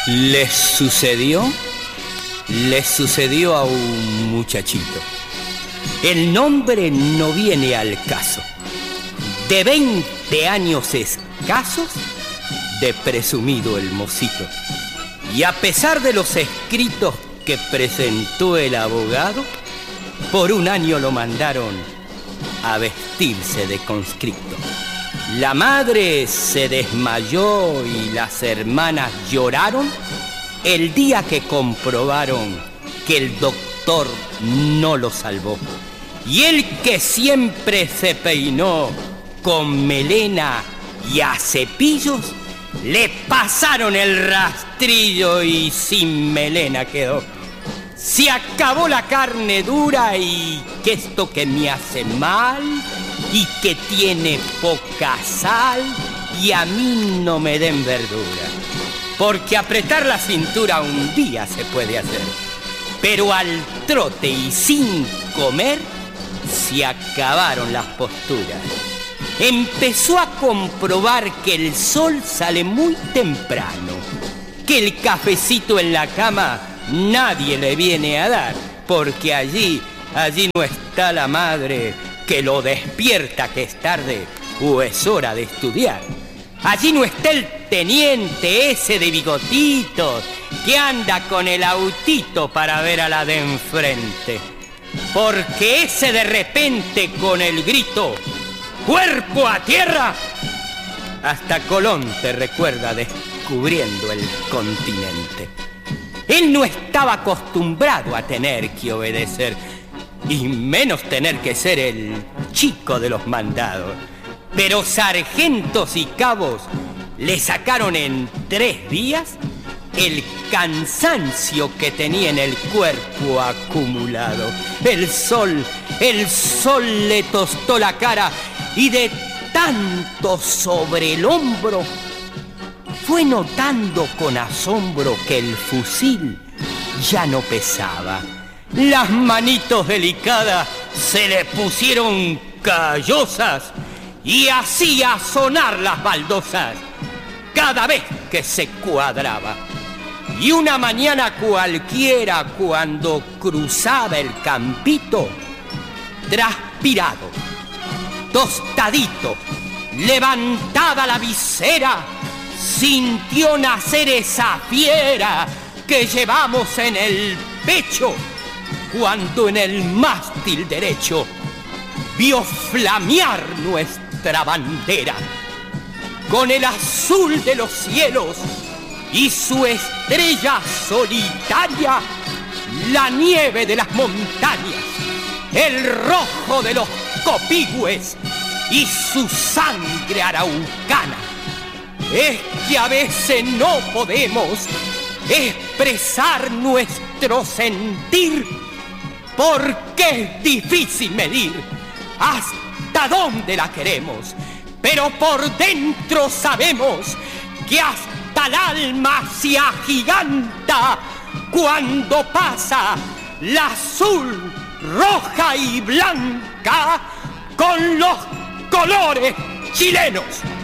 Le sucedió a un muchachito. El nombre no viene al caso. De 20 años escasos, de presumido el mocito. Y a pesar de los escritos que presentó el abogado, por un año lo mandaron a vestirse de conscripto. La madre se desmayó y las hermanas lloraron el día que comprobaron que el doctor no lo salvó. Y él, que siempre se peinó con melena y a cepillos, le pasaron el rastrillo y sin melena quedó. Se acabó la carne dura y que esto que me hace mal y que tiene poca sal y a mí no me den verdura. Porque apretar la cintura un día se puede hacer, pero al trote y sin comer se acabaron las posturas. Empezó a comprobar que el sol sale muy temprano, que el cafecito en la cama nadie le viene a dar, porque allí no está la madre que lo despierta que es tarde o es hora de estudiar. Allí no está el teniente ese de bigotitos que anda con el autito para ver a la de enfrente, porque ese de repente con el grito ¡cuerpo a tierra! Hasta Colón te recuerda descubriendo el continente. Él no estaba acostumbrado a tener que obedecer, y menos tener que ser el chico de los mandados. Pero sargentos y cabos le sacaron en 3 días el cansancio que tenía en el cuerpo acumulado. El sol le tostó la cara y de tanto sobre el hombro fue notando con asombro que el fusil ya no pesaba. Las manitos delicadas se le pusieron callosas y hacía sonar las baldosas cada vez que se cuadraba. Y una mañana cualquiera, cuando cruzaba el campito, transpirado, tostadito, levantada la visera, sintió nacer esa fiera que llevamos en el pecho, cuando en el mástil derecho vio flamear nuestra bandera, con el azul de los cielos y su estrella solitaria, la nieve de las montañas, el rojo de los copigües y su sangre araucana. Es que a veces no podemos expresar nuestro sentir, porque es difícil medir hasta dónde la queremos, pero por dentro sabemos que hasta el alma se agiganta cuando pasa la azul, roja y blanca con los colores chilenos.